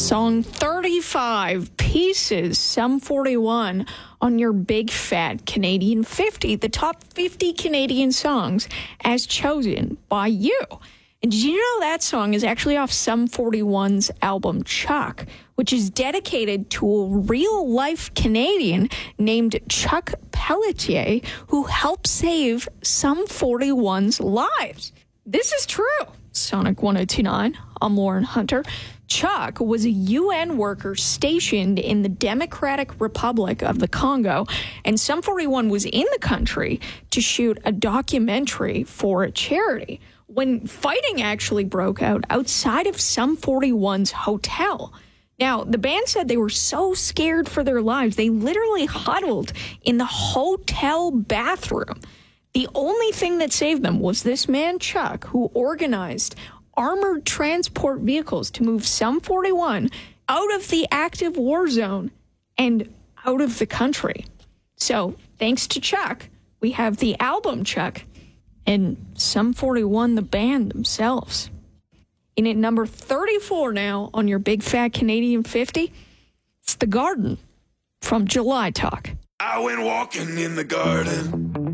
Song 35, Pieces, Sum 41, on your Big Fat Canadian 50, the top 50 Canadian songs as chosen by you. And did you know that song is actually off Sum 41's album Chuck, which is dedicated to a real-life Canadian named Chuck Pelletier, who helped save Sum 41's lives. This is true. Sonic 1029, I'm Lauren Hunter. Chuck was a UN worker stationed in the Democratic Republic of the Congo, and Sum 41 was in the country to shoot a documentary for a charity when fighting actually broke out outside of Sum 41's hotel. Now, the band said they were so scared for their lives, they literally huddled in the hotel bathroom. The only thing that saved them was this man, Chuck, who organized armored transport vehicles to move Sum 41 out of the active war zone and out of the country. So, thanks to Chuck, we have the album Chuck and Sum 41, the band themselves. In at number 34 now on your Big Fat Canadian 50, it's The Garden from July Talk. I went walking in the garden.